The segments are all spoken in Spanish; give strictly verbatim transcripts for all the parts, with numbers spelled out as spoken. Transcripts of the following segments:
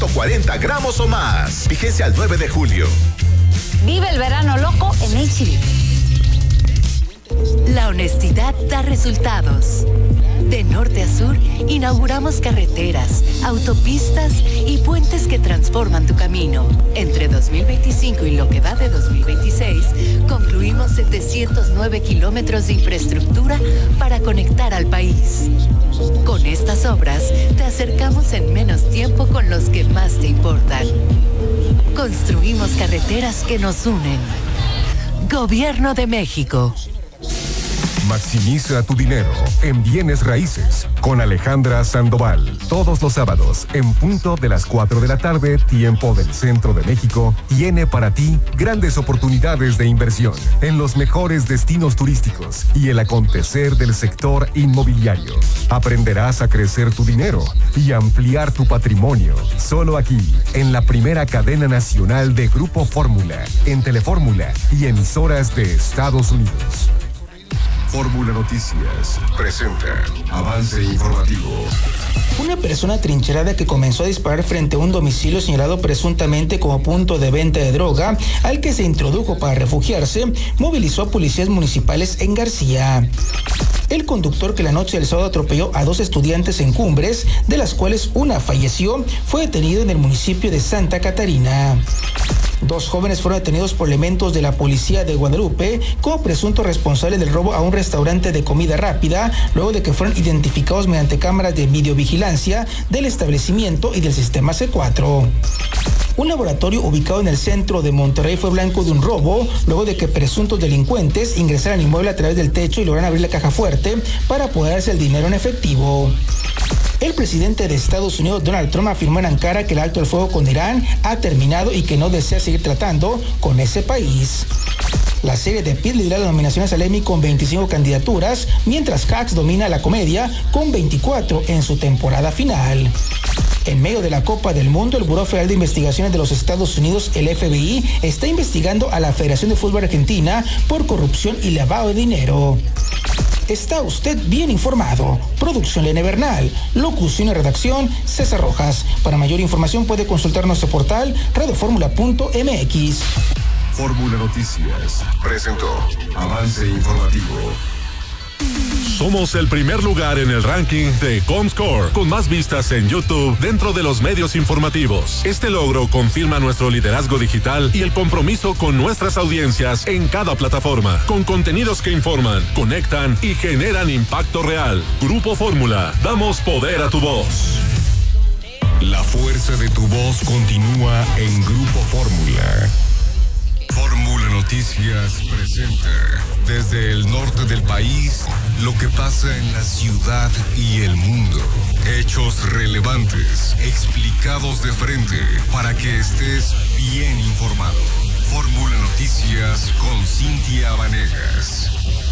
cuarenta gramos o más. Vigencia al nueve de julio. Vive el verano loco en H D. La honestidad da resultados. De norte a sur, inauguramos carreteras, autopistas y puentes que transforman tu camino. Entre dos mil veinticinco y lo que va de dos mil veintiséis, concluimos setecientos nueve kilómetros de infraestructura para conectar al país. Con estas obras, te acercamos en menos tiempo con los que más te importan. Construimos carreteras que nos unen. Gobierno de México. Maximiza tu dinero en bienes raíces con Alejandra Sandoval. Todos los sábados, en punto de las cuatro de la tarde, tiempo del centro de México, tiene para ti grandes oportunidades de inversión en los mejores destinos turísticos y el acontecer del sector inmobiliario. Aprenderás a crecer tu dinero y ampliar tu patrimonio. Solo aquí, en la primera cadena nacional de Grupo Fórmula, en Telefórmula y emisoras de Estados Unidos. Fórmula Noticias presenta avance informativo. Una persona trincherada que comenzó a disparar frente a un domicilio señalado presuntamente como punto de venta de droga, al que se introdujo para refugiarse, movilizó a policías municipales en García. El conductor que la noche del sábado atropelló a dos estudiantes en Cumbres, de las cuales una falleció, fue detenido en el municipio de Santa Catarina. Dos jóvenes fueron detenidos por elementos de la policía de Guadalupe como presuntos responsables del robo a un restaurante de comida rápida, luego de que fueron identificados mediante cámaras de videovigilancia del establecimiento y del sistema C cuatro. Un laboratorio ubicado en el centro de Monterrey fue blanco de un robo, luego de que presuntos delincuentes ingresaran al inmueble a través del techo y lograran abrir la caja fuerte para apoderarse el dinero en efectivo. El presidente de Estados Unidos, Donald Trump, afirmó en Ankara que el alto el fuego con Irán ha terminado y que no desea seguir tratando con ese país. La serie The Pitt lidera las nominaciones al Emmy con veinticinco candidaturas, mientras Hacks domina la comedia con veinticuatro en su temporada final. En medio de la Copa del Mundo, el Buró Federal de Investigaciones de los Estados Unidos, el F B I, está investigando a la Federación de Fútbol Argentina por corrupción y lavado de dinero. Está usted bien informado. Producción Lene Bernal. Locución y redacción César Rojas. Para mayor información puede consultar nuestro portal radio fórmula punto m x. Fórmula Noticias presentó avance informativo. Somos el primer lugar en el ranking de Comscore, con más vistas en YouTube dentro de los medios informativos. Este logro confirma nuestro liderazgo digital y el compromiso con nuestras audiencias en cada plataforma, con contenidos que informan, conectan y generan impacto real. Grupo Fórmula, damos poder a tu voz. La fuerza de tu voz continúa en Grupo Fórmula. Fórmula Noticias presenta desde el norte del país lo que pasa en la ciudad y el mundo. Hechos relevantes, explicados de frente para que estés bien informado. Fórmula Noticias con Cintia Vanegas.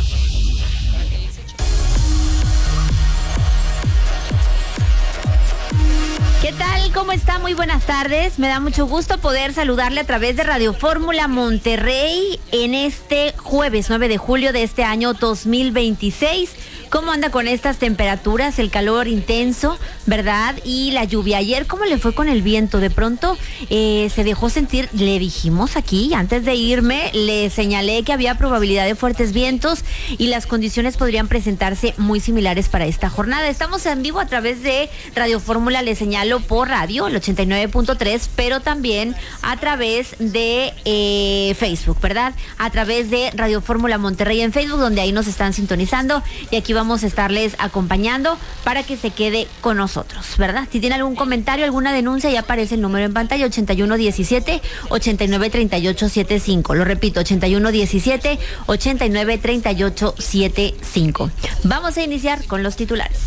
¿Qué tal? ¿Cómo está? Muy buenas tardes. Me da mucho gusto poder saludarle a través de Radio Fórmula Monterrey en este jueves nueve de julio de este año dos mil veintiséis. ¿Cómo anda con estas temperaturas? El calor intenso, ¿verdad? Y la lluvia. Ayer, ¿cómo le fue con el viento? De pronto eh, se dejó sentir, le dijimos aquí, antes de irme, le señalé que había probabilidad de fuertes vientos y las condiciones podrían presentarse muy similares para esta jornada. Estamos en vivo a través de Radio Fórmula, le señalo por radio, el ochenta y nueve punto tres, pero también a través de eh, Facebook, ¿verdad? A través de Radio Fórmula Monterrey en Facebook, donde ahí nos están sintonizando y aquí vamos a estarles acompañando para que se quede con nosotros, ¿verdad? Si tiene algún comentario, alguna denuncia, ya aparece el número en pantalla, ochenta y uno diecisiete, ochenta y nueve treinta y ocho setenta y cinco. Lo repito, ochenta y uno diecisiete, ochenta y nueve treinta y ocho setenta y cinco. Vamos a iniciar con los titulares.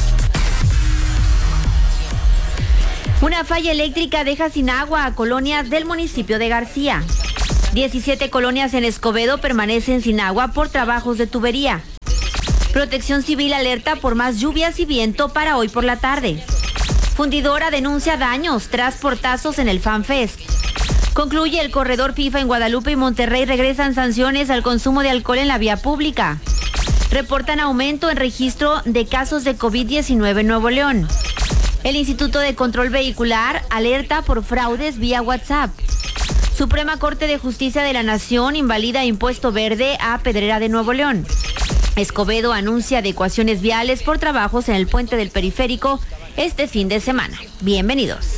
Una falla eléctrica deja sin agua a colonias del municipio de García. diecisiete colonias en Escobedo permanecen sin agua por trabajos de tubería. Protección Civil alerta por más lluvias y viento para hoy por la tarde. Fundidora denuncia daños tras portazos en el FanFest. Concluye el corredor FIFA en Guadalupe y Monterrey, regresan sanciones al consumo de alcohol en la vía pública. Reportan aumento en registro de casos de COVID diecinueve en Nuevo León. El Instituto de Control Vehicular alerta por fraudes vía WhatsApp. Suprema Corte de Justicia de la Nación invalida impuesto verde a Pedrera de Nuevo León. Escobedo anuncia adecuaciones viales por trabajos en el puente del Periférico este fin de semana. Bienvenidos.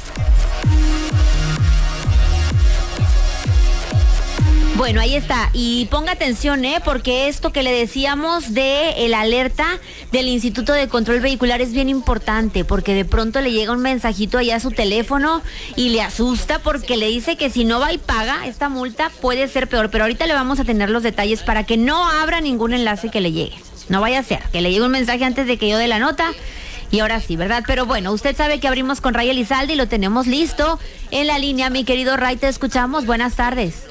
Bueno, ahí está. Y ponga atención, ¿eh? Porque esto que le decíamos de el alerta del Instituto de Control Vehicular es bien importante, porque de pronto le llega un mensajito allá a su teléfono y le asusta porque le dice que si no va y paga esta multa puede ser peor. Pero ahorita le vamos a tener los detalles para que no abra ningún enlace que le llegue. No vaya a ser que le llegue un mensaje antes de que yo dé la nota. Y ahora sí, ¿verdad? Pero bueno, usted sabe que abrimos con Ray Elizalde y lo tenemos listo en la línea. Mi querido Ray, te escuchamos. Buenas tardes.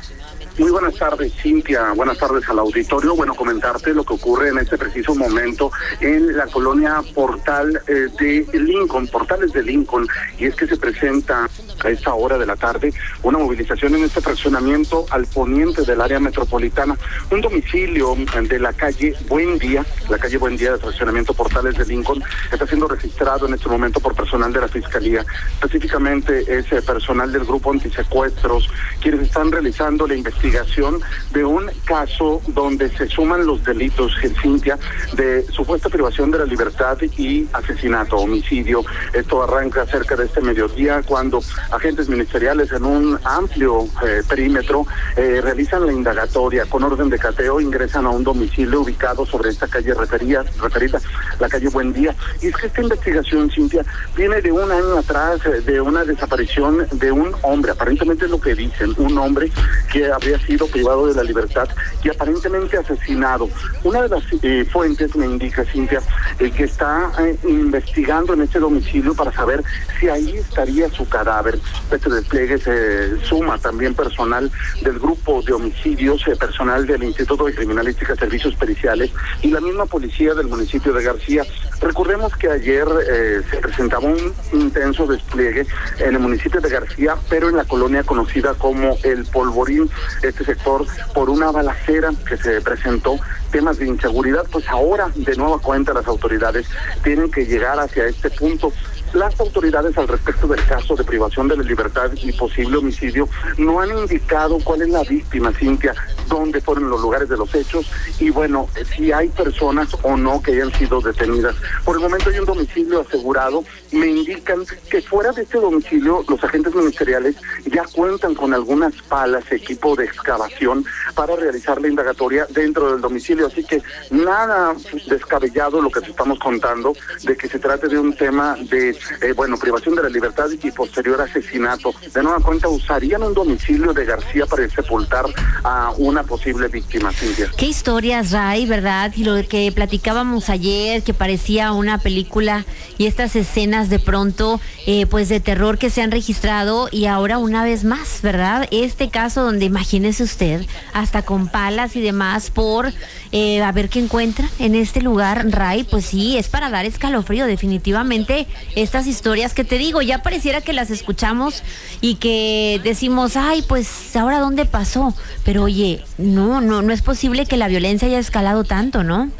Muy buenas tardes, Cintia. Buenas tardes al auditorio. Bueno, comentarte lo que ocurre en este preciso momento en la colonia Portal eh, de Lincoln, Portales de Lincoln, y es que se presenta a esta hora de la tarde una movilización en este fraccionamiento al poniente del área metropolitana. Un domicilio de la calle Buen Día, la calle Buen Día de fraccionamiento Portales de Lincoln, está siendo registrado en este momento por personal de la Fiscalía. Específicamente es eh, personal del Grupo Antisecuestros, quienes están realizando la investigación de un caso donde se suman los delitos, Cintia, de supuesta privación de la libertad y asesinato, homicidio. Esto arranca cerca de este mediodía cuando agentes ministeriales en un amplio eh, perímetro eh, realizan la indagatoria con orden de cateo, ingresan a un domicilio ubicado sobre esta calle referida, referida, la calle Buen Día. Y es que esta investigación, Cintia, viene de un año atrás, de una desaparición de un hombre, aparentemente es lo que dicen, un hombre que habría sido privado de la libertad y aparentemente asesinado. Una de las eh, fuentes me indica, Cintia, el que está eh, investigando en este domicilio para saber si ahí estaría su cadáver. Este despliegue se suma también personal del grupo de homicidios, eh, personal del Instituto de Criminalística, Servicios Periciales y la misma policía del municipio de García. Recordemos que ayer eh, se presentaba un intenso despliegue en el municipio de García, pero en la colonia conocida como El Polvorín, este sector, por una balacera que se presentó, temas de inseguridad. Pues ahora, de nueva cuenta, las autoridades tienen que llegar hacia este punto. Las autoridades al respecto del caso de privación de la libertad y posible homicidio no han indicado cuál es la víctima, Cintia, dónde fueron los lugares de los hechos y bueno, si hay personas o no que hayan sido detenidas. Por el momento hay un domicilio asegurado. Me indican que fuera de este domicilio los agentes ministeriales ya cuentan con algunas palas, equipo de excavación para realizar la indagatoria dentro del domicilio, así que nada descabellado lo que te estamos contando de que se trate de un tema de Eh, bueno, privación de la libertad y posterior asesinato. De nueva cuenta, usarían un domicilio de García para sepultar a una posible víctima, Cintia. Qué historias, Ray, ¿verdad? Y lo que platicábamos ayer, que parecía una película, y estas escenas de pronto, eh, pues de terror que se han registrado, y ahora una vez más, ¿verdad? Este caso donde, imagínese usted, hasta con palas y demás, por eh, a ver qué encuentran en este lugar, Ray, pues sí, es para dar escalofrío, definitivamente. Estas historias que te digo, ya pareciera que las escuchamos y que decimos, ay, pues ahora dónde pasó, pero oye, no, no, no es posible que la violencia haya escalado tanto, ¿no?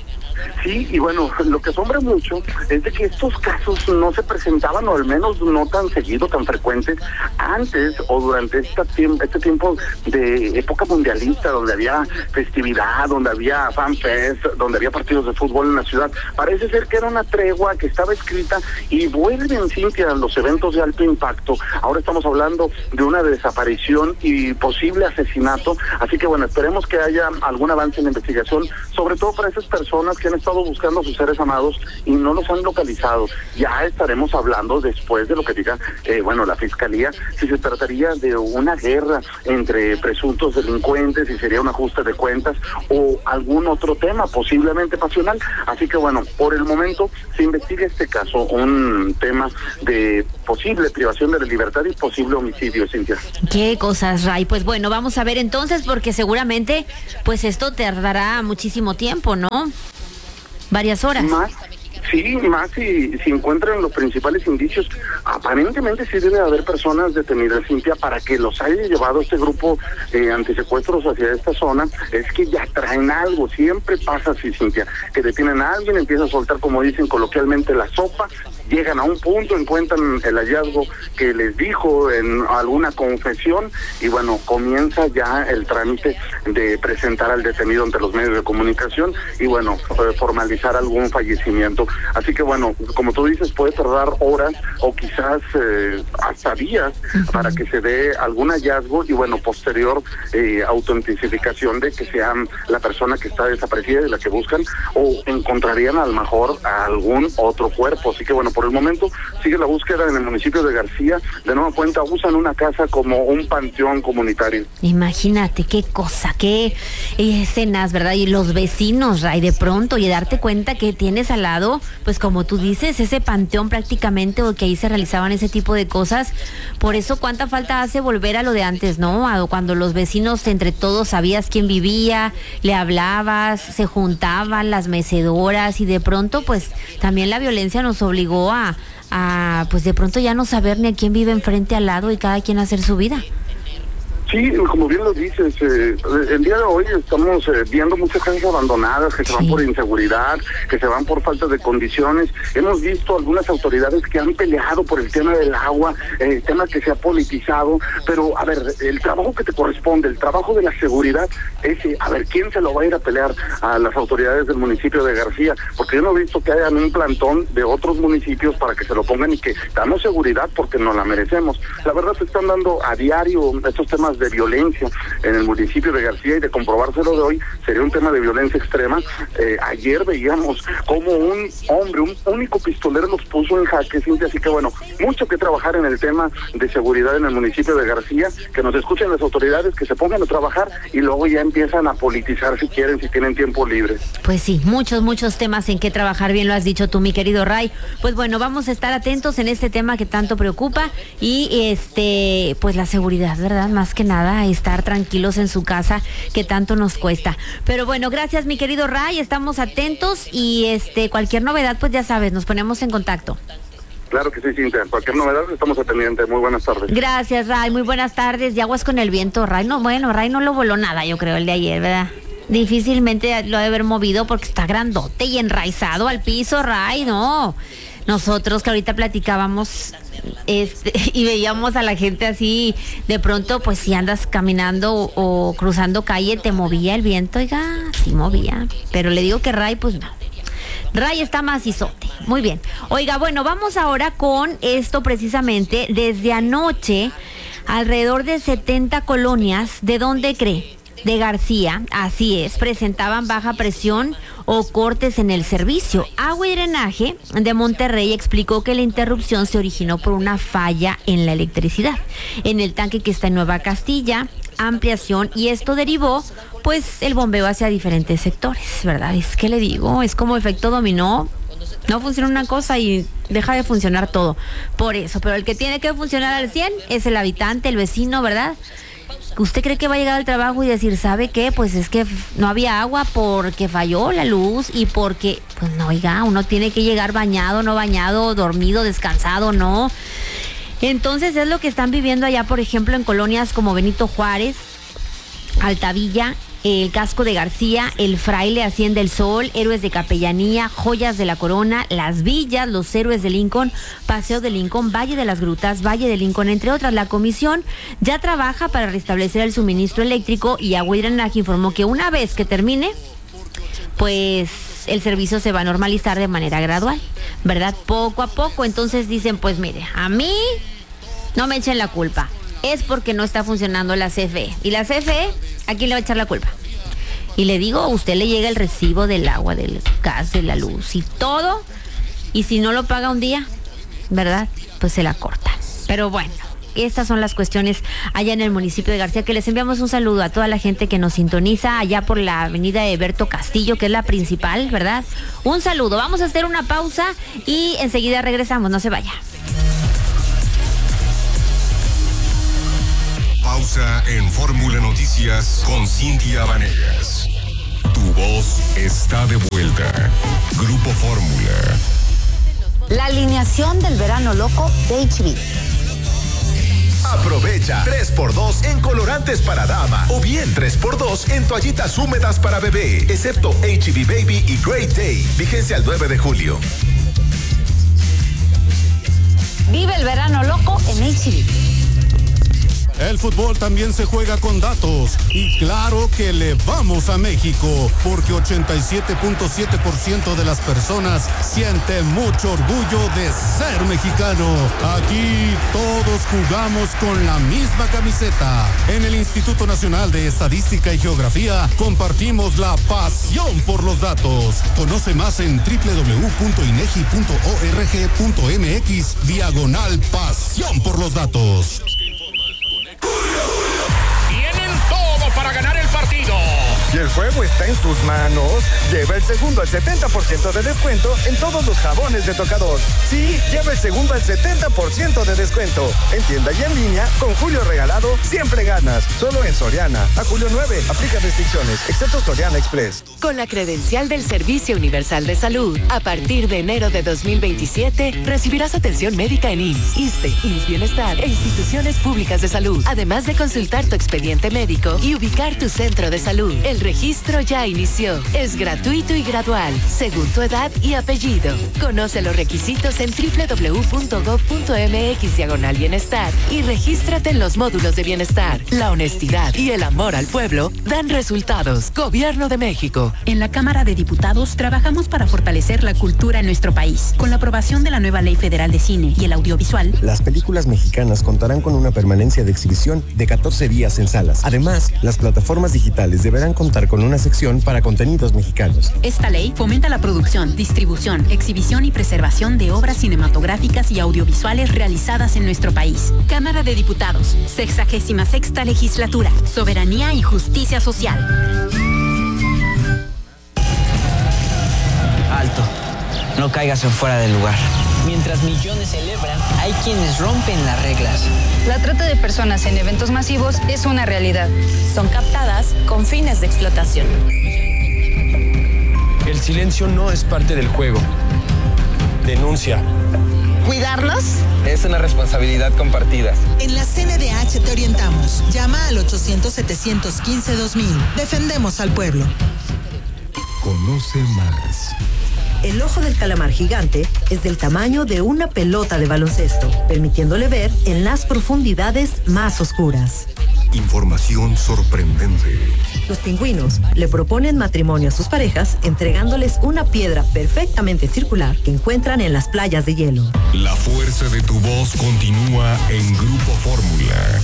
Sí, y bueno, lo que asombra mucho es de que estos casos no se presentaban, o al menos no tan seguido, tan frecuentes, antes o durante esta tiempo, este tiempo de época mundialista, donde había festividad, donde había fanfest, donde había partidos de fútbol en la ciudad. Parece ser que era una tregua que estaba escrita y vuelven, Cintia, los eventos de alto impacto. Ahora estamos hablando de una desaparición y posible asesinato, así que bueno, esperemos que haya algún avance en la investigación, sobre todo para esas personas que han estado buscando a sus seres amados y no los han localizado. Ya estaremos hablando después de lo que diga, eh, bueno, la Fiscalía, si se trataría de una guerra entre presuntos delincuentes, si sería un ajuste de cuentas o algún otro tema, posiblemente pasional. Así que bueno, por el momento se investiga este caso, un tema de posible privación de la libertad y posible homicidio, Cintia. Qué cosas, Ray. Pues bueno, vamos a ver entonces, porque seguramente pues esto tardará muchísimo tiempo, ¿no? Varias horas. Más, sí, más si, si encuentran los principales indicios. Aparentemente sí debe haber personas detenidas, Cintia, para que los haya llevado este grupo de eh, antisecuestros hacia esta zona. Es que ya traen algo, siempre pasa así, Cintia, que detienen a alguien, empieza a soltar, como dicen coloquialmente, la sopa, llegan a un punto, encuentran el hallazgo que les dijo en alguna confesión y bueno, comienza ya el trámite de presentar al detenido ante los medios de comunicación y bueno, formalizar algún fallecimiento. Así que bueno, como tú dices, puede tardar horas o quizás eh, hasta días uh-huh. para que se dé algún hallazgo y bueno, posterior eh, autentificación de que sea la persona que está desaparecida y la que buscan, o encontrarían a lo mejor a algún otro cuerpo. Así que bueno, por el momento sigue la búsqueda en el municipio de García. De nueva cuenta usan una casa como un panteón comunitario. Imagínate qué cosa, qué escenas, ¿verdad? Y los vecinos, Ray, de pronto, y darte cuenta que tienes al lado, pues como tú dices, ese panteón prácticamente, o que ahí se realizaban ese tipo de cosas. Por eso cuánta falta hace volver a lo de antes, ¿no? A cuando los vecinos entre todos sabías quién vivía, le hablabas, se juntaban las mecedoras y de pronto pues también la violencia nos obligó a, a pues de pronto ya no saber ni a quién vive enfrente al lado y cada quien hacer su vida. Sí, como bien lo dices, eh, el día de hoy estamos eh, viendo muchas casas abandonadas que se sí. van por inseguridad, que se van por falta de condiciones. Hemos visto algunas autoridades que han peleado por el tema del agua, el tema que se ha politizado, pero a ver, el trabajo que te corresponde, el trabajo de la seguridad, es, a ver, ¿quién se lo va a ir a pelear a las autoridades del municipio de García? Porque yo no he visto que hayan un plantón de otros municipios para que se lo pongan y que damos seguridad porque nos la merecemos. La verdad se están dando a diario estos temas de de violencia en el municipio de García y de comprobárselo de hoy sería un tema de violencia extrema. Eh, ayer veíamos como un hombre, un único pistolero los puso en jaque, Cintia, así que bueno, mucho que trabajar en el tema de seguridad en el municipio de García, que nos escuchen las autoridades, que se pongan a trabajar y luego ya empiezan a politizar si quieren, si tienen tiempo libre. Pues sí, muchos, muchos temas en que trabajar, bien lo has dicho tú, mi querido Ray. Pues bueno, vamos a estar atentos en este tema que tanto preocupa y este, pues la seguridad, ¿verdad? Más que nada Nada, estar tranquilos en su casa que tanto nos cuesta. Pero bueno, gracias mi querido Ray, estamos atentos y este cualquier novedad pues ya sabes, nos ponemos en contacto. Claro que sí, Cintia, cualquier novedad estamos atendientes. Muy buenas tardes. Gracias Ray, muy buenas tardes. Y aguas con el viento, Ray, no, bueno, Ray no lo voló nada, yo creo, el de ayer, ¿verdad? Difícilmente lo ha de haber movido porque está grandote y enraizado al piso, Ray, no. Nosotros que ahorita platicábamos este, y veíamos a la gente así, de pronto pues si andas caminando o, o cruzando calle te movía el viento, oiga, sí movía, pero le digo que Ray pues no. Ray está macizote. Muy bien. Oiga, bueno, vamos ahora con esto precisamente. Desde anoche, alrededor de setenta colonias, ¿de dónde cree? De García, así es, presentaban baja presión o cortes en el servicio. Agua y Drenaje de Monterrey explicó que la interrupción se originó por una falla en la electricidad en el tanque que está en Nueva Castilla, ampliación, y esto derivó pues el bombeo hacia diferentes sectores, ¿verdad? Es que le digo, es como efecto dominó. No funciona una cosa y deja de funcionar todo. Por eso, pero el que tiene que funcionar al cien es el habitante, el vecino, ¿verdad? ¿Usted cree que va a llegar al trabajo y decir, ¿sabe qué? Pues es que no había agua porque falló la luz y porque, pues no, oiga, uno tiene que llegar bañado, no bañado, dormido, descansado, ¿no? Entonces es lo que están viviendo allá, por ejemplo, en colonias como Benito Juárez, Altavilla, el Casco de García, El Fraile, Hacienda El Sol, Héroes de Capellanía, Joyas de la Corona, Las Villas, Los Héroes de Lincoln, Paseo de Lincoln, Valle de las Grutas, Valle de Lincoln, entre otras. La comisión ya trabaja para restablecer el suministro eléctrico y Agua y Drenaje informó que una vez que termine, pues el servicio se va a normalizar de manera gradual, ¿verdad? Poco a poco. Entonces dicen, pues mire, a mí no me echen la culpa. Es porque no está funcionando la C F E. Y la C F E, ¿a quién le va a echar la culpa? Y le digo, a usted le llega el recibo del agua, del gas, de la luz y todo. Y si no lo paga un día, ¿verdad? Pues se la corta. Pero bueno, estas son las cuestiones allá en el municipio de García, que les enviamos un saludo a toda la gente que nos sintoniza allá por la avenida Eberto Castillo, que es la principal, ¿verdad? Un saludo. Vamos a hacer una pausa y enseguida regresamos. No se vaya. Pausa en Fórmula Noticias con Cintia Vanegas. Tu voz está de vuelta. Grupo Fórmula. La alineación del verano loco de H B. Aprovecha tres por dos en colorantes para dama o bien tres por dos en toallitas húmedas para bebé, excepto H B Baby y Great Day. Vigencia al nueve de julio. Vive el verano loco en H D. El fútbol también se juega con datos y claro que le vamos a México porque ochenta y siete punto siete por ciento de las personas sienten mucho orgullo de ser mexicano. Aquí todos jugamos con la misma camiseta. En el Instituto Nacional de Estadística y Geografía compartimos la pasión por los datos. Conoce más en doble u doble u doble u punto inegi punto org punto mx diagonal pasión por los datos. Tienen todo para ganar el partido. Si el juego está en sus manos, lleva el segundo al setenta por ciento de descuento en todos los jabones de tocador. Sí, lleva el segundo al setenta por ciento de descuento. En tienda y en línea, con Julio Regalado, siempre ganas. Solo en Soriana. A julio nueve, aplica restricciones, excepto Soriana Express. Con la credencial del Servicio Universal de Salud, a partir de enero de dos mil veintisiete, recibirás atención médica en I M S S, ISSSTE, I M S S Bienestar e instituciones públicas de salud, además de consultar tu expediente médico y ubicar tu centro de salud. El registro ya inició. Es gratuito y gradual, según tu edad y apellido. Conoce los requisitos en doble u doble u doble u punto gob punto mx diagonal bienestar y regístrate en los módulos de bienestar. La honestidad y el amor al pueblo dan resultados. Gobierno de México. En la Cámara de Diputados trabajamos para fortalecer la cultura en nuestro país. Con la aprobación de la nueva Ley Federal de Cine y el Audiovisual, las películas mexicanas contarán con una permanencia de exhibición de catorce días en salas. Además, las plataformas digitales deberán contar con una sección para contenidos mexicanos. Esta ley fomenta la producción, distribución, exhibición y preservación de obras cinematográficas y audiovisuales realizadas en nuestro país. Cámara de Diputados, sexagésima sexta legislatura, soberanía y justicia social. Alto, no caigas en fuera del lugar. Mientras millones celebran, hay quienes rompen las reglas. La trata de personas en eventos masivos es una realidad. Son captadas con fines de explotación. El silencio no es parte del juego. Denuncia. ¿Cuidarlos? Es una responsabilidad compartida. En la C N D H te orientamos. Llama al ochocientos, setecientos quince, dos mil. Defendemos al pueblo. Conoce más. El ojo del calamar gigante es del tamaño de una pelota de baloncesto, permitiéndole ver en las profundidades más oscuras. Información sorprendente. Los pingüinos le proponen matrimonio a sus parejas entregándoles una piedra perfectamente circular que encuentran en las playas de hielo. La fuerza de tu voz continúa en Grupo Fórmula.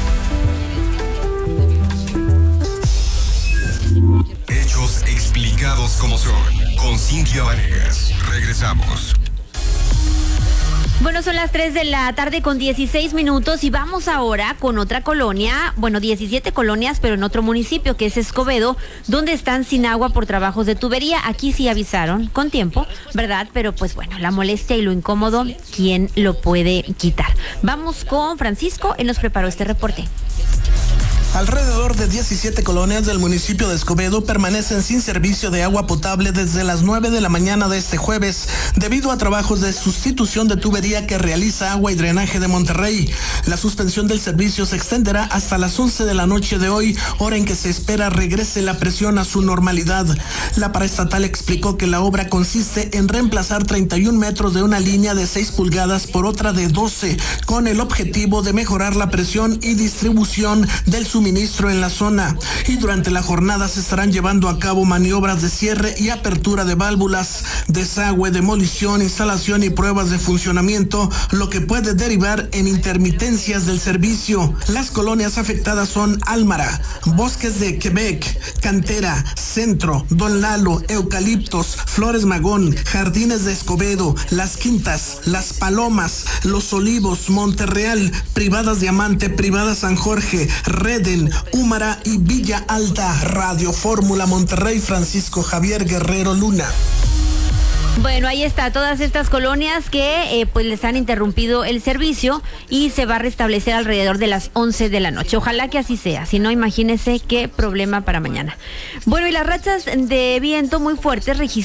Hechos explicados como son. Con Cintia Vanegas. Regresamos. Bueno, son las tres de la tarde con dieciséis minutos y vamos ahora con otra colonia, bueno, diecisiete colonias, pero en otro municipio que es Escobedo, donde están sin agua por trabajos de tubería. Aquí sí avisaron con tiempo, ¿verdad? Pero pues bueno, la molestia y lo incómodo, ¿quién lo puede quitar? Vamos con Francisco, él nos preparó este reporte. Alrededor de diecisiete colonias del municipio de Escobedo permanecen sin servicio de agua potable desde las nueve de la mañana de este jueves, debido a trabajos de sustitución de tubería que realiza Agua y Drenaje de Monterrey. La suspensión del servicio se extenderá hasta las once de la noche de hoy, hora en que se espera regrese la presión a su normalidad. La paraestatal explicó que la obra consiste en reemplazar treinta y un metros de una línea de seis pulgadas por otra de doce, con el objetivo de mejorar la presión y distribución del suministro suministro en la zona, y durante la jornada se estarán llevando a cabo maniobras de cierre y apertura de válvulas, desagüe, demolición, instalación y pruebas de funcionamiento, lo que puede derivar en intermitencias del servicio. Las colonias afectadas son Álmara, Bosques de Quebec, Cantera, Centro, Don Lalo, Eucaliptos, Flores Magón, Jardines de Escobedo, Las Quintas, Las Palomas, Los Olivos, Monterreal, Privadas Diamante, Privadas San Jorge, Reden, Húmara y Villa Alta. Radio Fórmula Monterrey, Francisco Javier Guerrero Luna. Bueno, ahí está, todas estas colonias que eh, pues les han interrumpido el servicio y se va a restablecer alrededor de las once de la noche. Ojalá que así sea, si no, imagínense qué problema para mañana. Bueno, y las rachas de viento muy fuertes registradas